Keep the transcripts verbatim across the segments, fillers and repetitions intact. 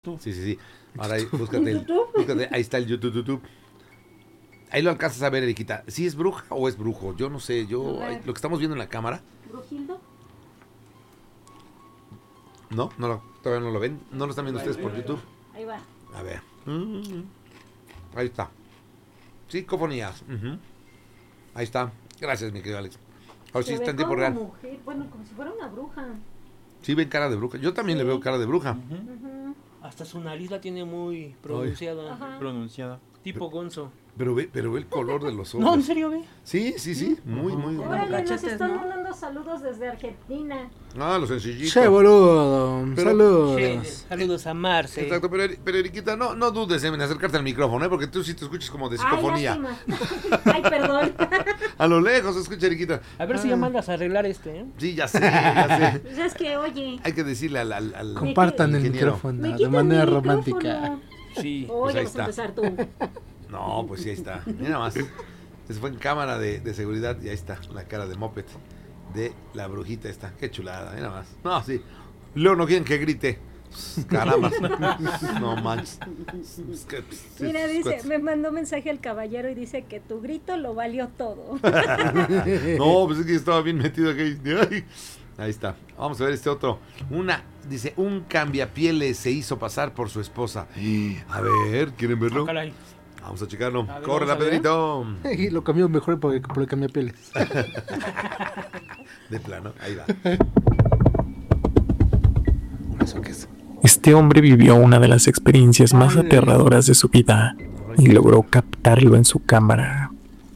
Sí, sí, sí. Ahora ahí, búscate, el, búscate, ahí está el YouTube, YouTube. Ahí lo alcanzas a ver, Eriquita. ¿Sí es bruja o es brujo? Yo no sé, yo ahí, lo que estamos viendo en la cámara. ¿Brujildo? No, no lo, todavía no lo ven. No lo están viendo ustedes por YouTube. Ahí va. A ver. Mm, ahí está. Psicofonías. Uh-huh. Ahí está. Gracias, mi querido Alex. Ahora sí está en tiempo real. Mujer. Bueno, como si fuera una bruja. Sí, ven cara de bruja. Yo también sí le veo cara de bruja. Uh-huh. Uh-huh. Hasta su nariz la tiene muy pronunciada. Ajá. Pronunciada. Tipo Gonzo. Pero ve, pero ve el color de los ojos. No, ¿en serio ve? Sí, sí, sí. Muy, muy. muy. Órale, nos están mandando saludos desde Argentina. Ah, los sencillitos. Che, boludo. Pero, saludos. Che, saludos a Marce. Exacto, pero, pero Eriquita, no, no dudes en acercarte al micrófono, ¿eh? Porque tú sí te escuchas como de psicofonía. Ay, Ay perdón. A lo lejos se escucha, Eriquita. A ver ah. si ya mandas a arreglar este, ¿eh? Sí, ya sé, ya sé. Pues es que, oye. Hay que decirle al... al, al Compartan el micrófono de manera romántica. Sí. Oye, pues vas a empezar tú. No, pues sí, ahí está. Mira más. Se fue en cámara de, de seguridad y ahí está la cara de moped de la brujita esta. Qué chulada, mira más. No, sí. Luego no quieren que grite. Caramba. No manches. Mira, dice, me mandó mensaje el caballero y dice que tu grito lo valió todo. No, pues es que estaba bien metido aquí. Ay. Ahí está. Vamos a ver este otro. Una, dice, un cambiapieles se hizo pasar por su esposa. A ver, ¿quieren verlo? Oh, vamos a checarlo. A ver, Córrela, Pedrito. Y lo cambió mejor por, por el cambiapieles. De plano, ahí va. ¿Eso qué es? Este hombre vivió una de las experiencias más aterradoras de su vida y logró captarlo en su cámara.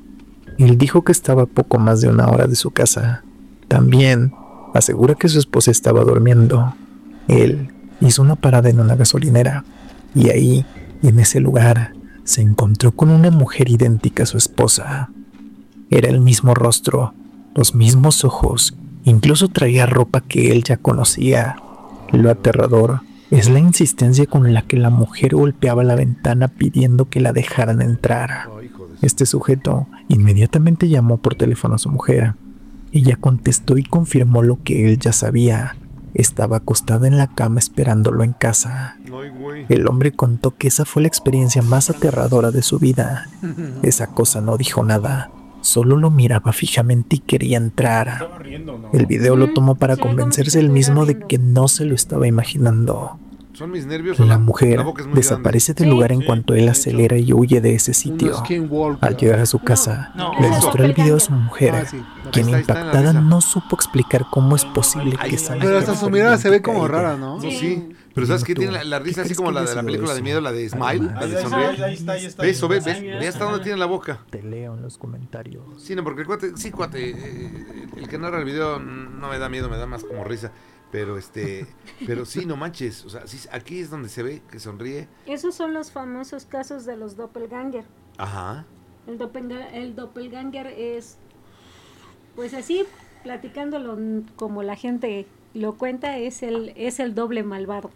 Él dijo que estaba a poco más de una hora de su casa. También asegura que su esposa estaba durmiendo. Él hizo una parada en una gasolinera y ahí, en ese lugar, se encontró con una mujer idéntica a su esposa. Era el mismo rostro, los mismos ojos, incluso traía ropa que él ya conocía. Lo aterrador es la insistencia con la que la mujer golpeaba la ventana pidiendo que la dejaran entrar. Este sujeto inmediatamente llamó por teléfono a su mujer. Ella contestó y confirmó lo que él ya sabía. Estaba acostada en la cama esperándolo en casa. El hombre contó que esa fue la experiencia más aterradora de su vida. Esa cosa no dijo nada, solo lo miraba fijamente y quería entrar. El video lo tomó para convencerse él mismo de que no se lo estaba imaginando. Son mis nervios. La mujer desaparece del lugar en cuanto él acelera y huye de ese sitio. Al llegar a su casa, le mostró el video a su mujer, quien impactada no supo explicar cómo es posible que salga. Pero hasta su mirada se ve como rara, ¿no? Sí, sí. Pero ¿sabes qué? Tiene la, la risa así como la de la película de miedo, la de Smile, la de Sonreír. Ahí está, ahí está. ¿Ves? ¿Ves? ¿Ves? Ve hasta dónde tiene la boca. Te leo en los comentarios. Sí, no, porque el cuate, sí, cuate, eh, el que narra el video no me da miedo, me da más como risa. Pero este, pero sí, no manches, o sea, sí, aquí es donde se ve que sonríe. Esos son los famosos casos de los doppelganger. Ajá. El doppelganger, el doppelganger es, pues así, platicándolo como la gente lo cuenta, es el, es el doble malvado.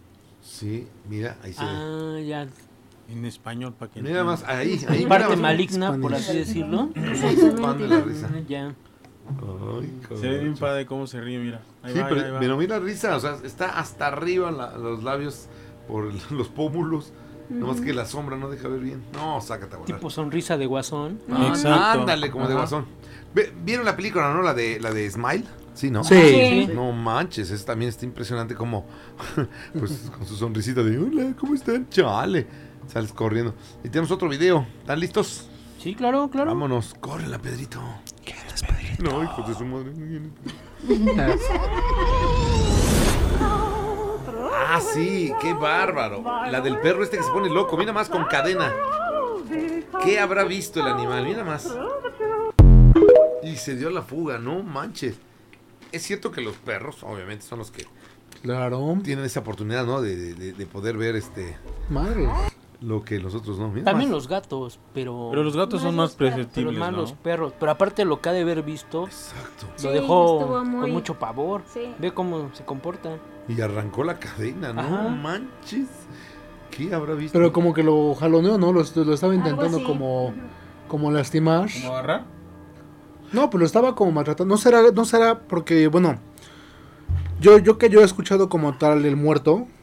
Sí, mira, ahí se ah, ve. ya. En español, para que mira más, ahí, ahí. Parte maligna, por así decirlo. Exactamente. La risa. Ya. Ay, se ve bien padre cómo se ríe, mira. Ahí sí, va, pero, ahí va. pero mira la risa, o sea, está hasta arriba la, los labios por los pómulos. Uh-huh. Nomás que la sombra no deja ver bien. No, sácate a volar. Tipo sonrisa de guasón. Ah, exacto. Ándale, como Ajá. de guasón. ¿Vieron la película, no? La de, la de Smile. Sí, ¿no? Sí. sí. No manches, es, también está impresionante como, pues con su sonrisita de, hola, ¿cómo están? Chale. Sales corriendo. Y tenemos otro video. ¿Están listos? Sí, claro, claro. Vámonos, córrela, Pedrito. ¿Qué es, Pedrito? No, hijo de su madre. Ah, sí, qué bárbaro. La del perro este que se pone loco. Mira más con cadena. ¿Qué habrá visto el animal? Mira más. Y se dio la fuga, no manches. Es cierto que los perros, obviamente, son los que claro tienen esa oportunidad, ¿no? De, de, de poder ver este. Madre. Lo que los otros no. Mira También más. Los gatos, pero... Pero los gatos son más perceptibles, más ¿no? los perros. Pero aparte lo que ha de haber visto... Exacto. Lo sí, dejó muy... con mucho pavor. Sí. Ve cómo se comporta. Y arrancó la cadena, ¿no? Ajá. Manches. ¿Qué habrá visto? Pero como que lo jaloneó, ¿no? Lo, lo estaba intentando así. como... Como lastimar. ¿Cómo agarrar? No, pues lo estaba como maltratando. No será, no será porque, bueno... Yo, yo que yo he escuchado como tal el muerto...